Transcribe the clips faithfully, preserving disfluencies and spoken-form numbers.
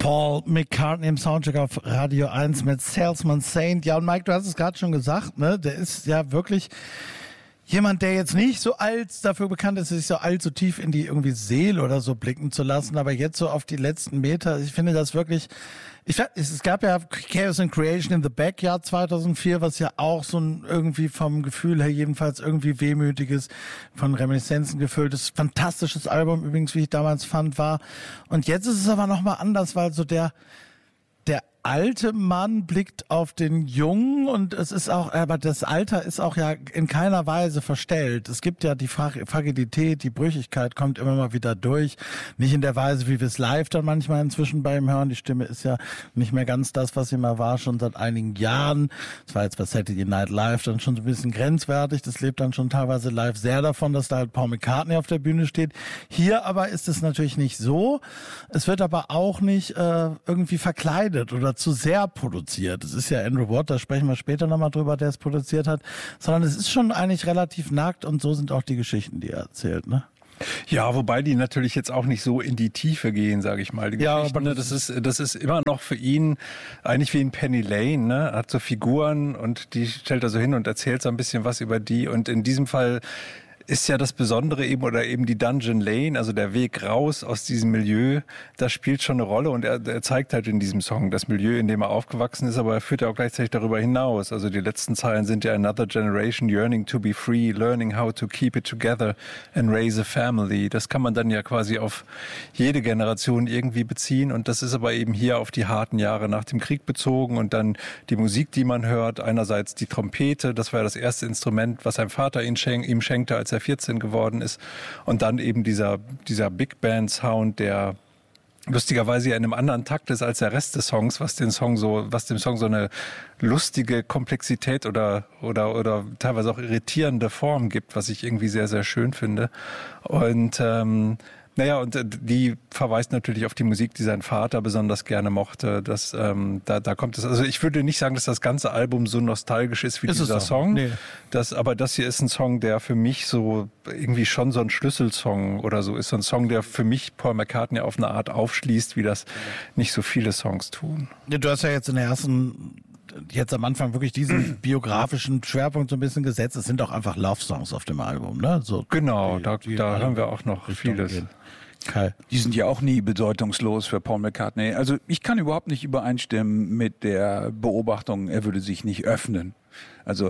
Paul McCartney im Soundcheck auf Radio eins mit Salesman Saint. Ja, und Mike, du hast es gerade schon gesagt, ne? Der ist ja wirklich jemand, der jetzt nicht so alt dafür bekannt ist, sich so allzu tief in die irgendwie Seele oder so blicken zu lassen, aber jetzt so auf die letzten Meter, ich finde das wirklich, ich, es gab ja Chaos and Creation in the Backyard zweitausendvier, was ja auch so ein irgendwie vom Gefühl her jedenfalls irgendwie wehmütiges, von Reminiszenzen gefülltes, fantastisches Album übrigens, wie ich damals fand, war. Und jetzt ist es aber nochmal anders, weil so der, der alte Mann blickt auf den Jungen und es ist auch, aber das Alter ist auch ja in keiner Weise verstellt. Es gibt ja die Fragilität, die Brüchigkeit kommt immer mal wieder durch. Nicht in der Weise, wie wir es live dann manchmal inzwischen bei ihm hören. Die Stimme ist ja nicht mehr ganz das, was sie mal war, schon seit einigen Jahren. Das war jetzt bei Saturday Night Live dann schon so ein bisschen grenzwertig. Das lebt dann schon teilweise live sehr davon, dass da halt Paul McCartney auf der Bühne steht. Hier aber ist es natürlich nicht so. Es wird aber auch nicht äh, irgendwie verkleidet oder zu sehr produziert. Es ist ja Andrew Watt, da sprechen wir später nochmal drüber, der es produziert hat, sondern es ist schon eigentlich relativ nackt und so sind auch die Geschichten, die er erzählt, ne? Ja, wobei die natürlich jetzt auch nicht so in die Tiefe gehen, sage ich mal. Die ja, aber ne, das ist das ist immer noch für ihn eigentlich wie ein Penny Lane, ne? Er hat so Figuren und die stellt er so hin und erzählt so ein bisschen was über die und in diesem Fall ist ja das Besondere eben oder eben die Dungeon Lane, also der Weg raus aus diesem Milieu, das spielt schon eine Rolle und er, er zeigt halt in diesem Song das Milieu, in dem er aufgewachsen ist, aber er führt ja auch gleichzeitig darüber hinaus. Also die letzten Zeilen sind ja Another generation yearning to be free, learning how to keep it together and raise a family. Das kann man dann ja quasi auf jede Generation irgendwie beziehen und das ist aber eben hier auf die harten Jahre nach dem Krieg bezogen und dann die Musik, die man hört, einerseits die Trompete, das war ja das erste Instrument, was sein Vater ihm, schenk, ihm schenkte, als er vierzehn geworden ist. Und dann eben dieser, dieser Big Band Sound, der lustigerweise ja in einem anderen Takt ist als der Rest des Songs, was den Song so, was dem Song so eine lustige Komplexität oder, oder, oder teilweise auch irritierende Form gibt, was ich irgendwie sehr, sehr schön finde. Und, ähm, naja, und die verweist natürlich auf die Musik, die sein Vater besonders gerne mochte. Das, ähm, da, da kommt es. Also ich würde nicht sagen, dass das ganze Album so nostalgisch ist wie ist dieser Song. Nee. Das, aber das hier ist ein Song, der für mich so irgendwie schon so ein Schlüsselsong oder so ist. So ein Song, der für mich Paul McCartney auf eine Art aufschließt, wie das nicht so viele Songs tun. Ja, du hast ja jetzt in der ersten jetzt am Anfang wirklich diesen biografischen Schwerpunkt so ein bisschen gesetzt. Es sind auch einfach Love-Songs auf dem Album, ne? So genau, die, da, die da hören wir auch noch Richtung vieles. Gehen. Okay. Die sind ja auch nie bedeutungslos für Paul McCartney. Also ich kann überhaupt nicht übereinstimmen mit der Beobachtung, er würde sich nicht öffnen. Also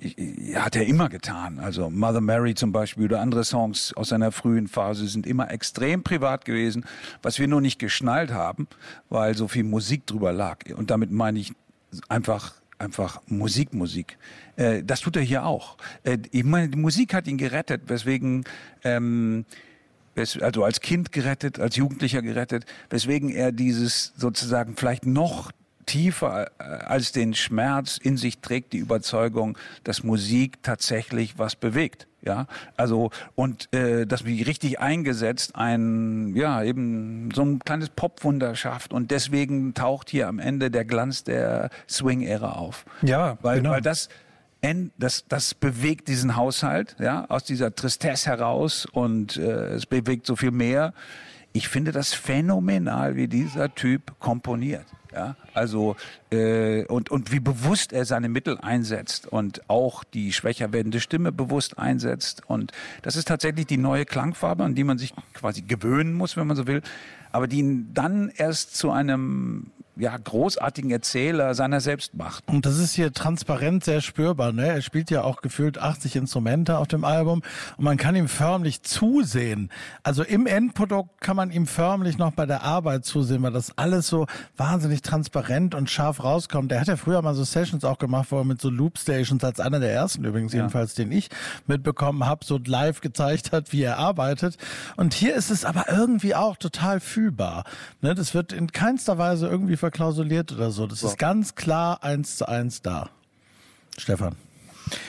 hat er immer getan. Also Mother Mary zum Beispiel oder andere Songs aus seiner frühen Phase sind immer extrem privat gewesen, was wir nur nicht geschnallt haben, weil so viel Musik drüber lag. Und damit meine ich einfach einfach Musik, Musik. Äh, das tut er hier auch. Äh, ich meine, die Musik hat ihn gerettet, weswegen ähm, also als Kind gerettet, als Jugendlicher gerettet, weswegen er dieses sozusagen vielleicht noch tiefer als den Schmerz in sich trägt, die Überzeugung, dass Musik tatsächlich was bewegt. Ja, also und äh, das wie richtig eingesetzt ein ja eben so ein kleines Popwunder schafft und deswegen taucht hier am Ende der Glanz der Swing-Ära auf. Ja, weil genau. weil das Das, das bewegt diesen Haushalt, ja, aus dieser Tristesse heraus und äh, es bewegt so viel mehr. Ich finde das phänomenal, wie dieser Typ komponiert, ja, also äh, und und wie bewusst er seine Mittel einsetzt und auch die schwächer werdende Stimme bewusst einsetzt und das ist tatsächlich die neue Klangfarbe, an die man sich quasi gewöhnen muss, wenn man so will, aber die ihn dann erst zu einem ja, großartigen Erzähler seiner selbst macht. Und das ist hier transparent sehr spürbar, ne? Er spielt ja auch gefühlt achtzig Instrumente auf dem Album und man kann ihm förmlich zusehen. Also im Endprodukt kann man ihm förmlich noch bei der Arbeit zusehen, weil das alles so wahnsinnig transparent und scharf rauskommt. Der hat ja früher mal so Sessions auch gemacht, wo er mit so Loopstations, als einer der ersten übrigens ja. jedenfalls, den ich mitbekommen habe, so live gezeigt hat, wie er arbeitet. Und hier ist es aber irgendwie auch total fühlbar. Ne? Das wird in keinster Weise irgendwie verklausuliert oder so. Das ist ganz klar eins zu eins da. Stefan.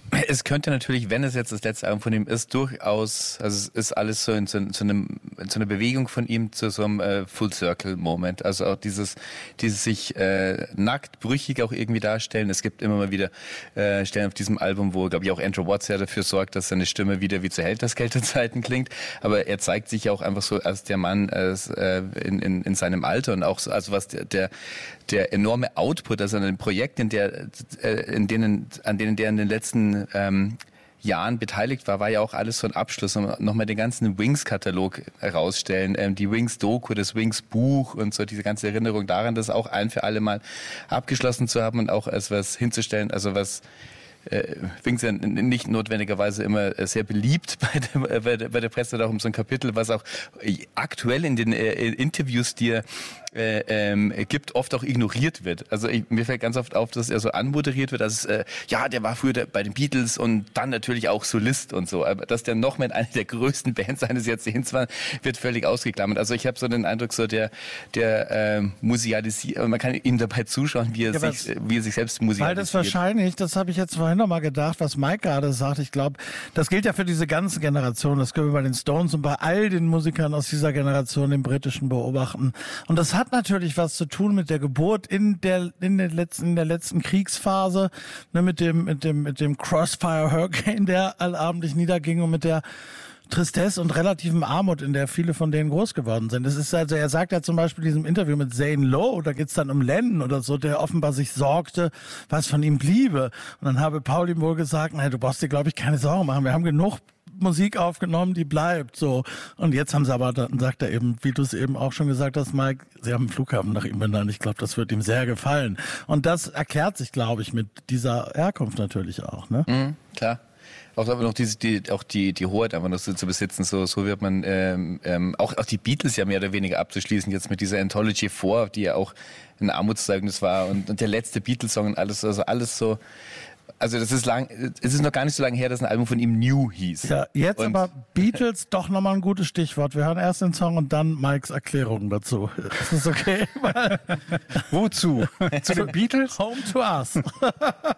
Es könnte natürlich, wenn es jetzt das letzte Album von ihm ist, durchaus, also es ist alles so in so, in so, einem, in so einer Bewegung von ihm zu so einem äh, Full-Circle-Moment. Also auch dieses, dieses sich äh, nackt, brüchig auch irgendwie darstellen. Es gibt immer mal wieder äh, Stellen auf diesem Album, wo, glaube ich, auch Andrew Watts ja dafür sorgt, dass seine Stimme wieder wie zu Helter-Skelter-Zeiten klingt. Aber er zeigt sich ja auch einfach so als der Mann als, äh, in, in, in seinem Alter und auch so, also was der, der, der enorme Output, also an den Projekten, der, äh, in denen, an denen der in den letzten Ähm, Jahren beteiligt war, war ja auch alles so ein Abschluss. Nochmal den ganzen Wings-Katalog herausstellen, ähm, die Wings-Doku, das Wings-Buch und so, diese ganze Erinnerung daran, das auch ein für alle Mal abgeschlossen zu haben und auch als was hinzustellen, also was äh, Wings ja nicht notwendigerweise immer sehr beliebt bei der, bei der, bei der Presse, da um so ein Kapitel, was auch aktuell in den äh, Interviews, die er Äh, ähm, gibt, oft auch ignoriert wird. Also ich, mir fällt ganz oft auf, dass er so anmoderiert wird, dass äh, ja, der war früher der, bei den Beatles und dann natürlich auch Solist und so. Aber dass der noch mit einer der größten Bands seines Jahrzehnts war, wird völlig ausgeklammert. Also ich habe so den Eindruck, so der der ähm, musialisiert, man kann ihm dabei zuschauen, wie er, ja, sich, wie er sich selbst musialisiert. Weil das wahrscheinlich, das habe ich jetzt vorhin noch mal gedacht, was Mike gerade sagt, ich glaube, das gilt ja für diese ganze Generation, das können wir bei den Stones und bei all den Musikern aus dieser Generation, den britischen, beobachten. Und das hat natürlich was zu tun mit der Geburt in der in der letzten in der letzten Kriegsphase, ne, mit dem mit dem mit dem Crossfire Hurricane, der allabendlich niederging und mit der Tristesse und relativen Armut, in der viele von denen groß geworden sind. Das ist also, er sagt ja zum Beispiel in diesem Interview mit Zane Lowe, da geht's dann um Lennon oder so, der offenbar sich sorgte, was von ihm bliebe. Und dann habe Paul ihm wohl gesagt, naja, du brauchst dir, glaube ich, keine Sorgen machen. Wir haben genug Musik aufgenommen, die bleibt, so. Und jetzt haben sie aber, dann sagt er eben, wie du es eben auch schon gesagt hast, Mike, sie haben einen Flughafen nach ihm benannt. Ich glaube, das wird ihm sehr gefallen. Und das erklärt sich, glaube ich, mit dieser Herkunft natürlich auch, ne? Mhm, klar. Auch aber noch diese, die, auch die, die Hoheit einfach noch so zu besitzen, so, so wird man, ähm, ähm, auch, auch die Beatles ja mehr oder weniger abzuschließen, jetzt mit dieser Anthology vier, die ja auch ein Armutszeugnis war und, und der letzte Beatles-Song und alles, also alles so. Also das ist lang, es ist noch gar nicht so lange her, dass ein Album von ihm New hieß. Ja, jetzt und aber Beatles doch nochmal ein gutes Stichwort. Wir hören erst den Song und dann Mikes Erklärung dazu. Ist das okay? Wozu? Zu den Beatles? Home to Us.